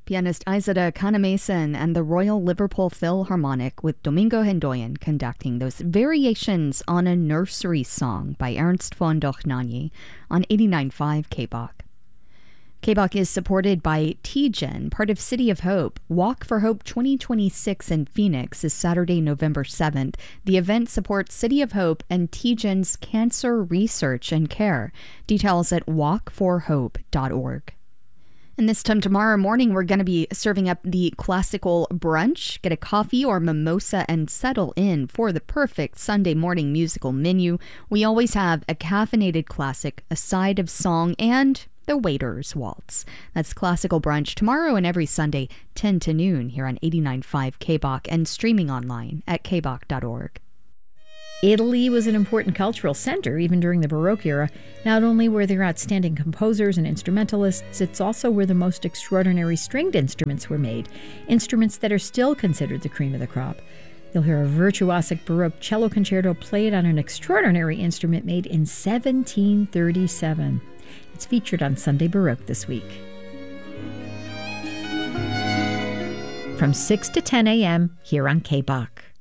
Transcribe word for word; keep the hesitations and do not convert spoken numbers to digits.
Pianist Isadora Canamason and the Royal Liverpool Philharmonic with Domingo Hendoyen conducting those variations on a nursery song by Ernst von Dohnanyi on eighty-nine point five K B O C. K B O C is supported by T G E N, part of City of Hope. Walk for Hope twenty twenty-six in Phoenix is Saturday, November seventh. The event supports City of Hope and T G E N's cancer research and care. Details at walk for hope dot org. And this time tomorrow morning, we're going to be serving up the classical brunch. Get a coffee or mimosa and settle in for the perfect Sunday morning musical menu. We always have a caffeinated classic, a side of song, and the Waiter's Waltz. That's classical brunch tomorrow and every Sunday, ten to noon, here on eighty-nine point five K B O C and streaming online at k b o c dot org. Italy was an important cultural center even during the Baroque era. Not only were there outstanding composers and instrumentalists, it's also where the most extraordinary stringed instruments were made, instruments that are still considered the cream of the crop. You'll hear a virtuosic Baroque cello concerto played on an extraordinary instrument made in seventeen thirty-seven. It's featured on Sunday Baroque this week. From six to ten a.m. here on K B O C.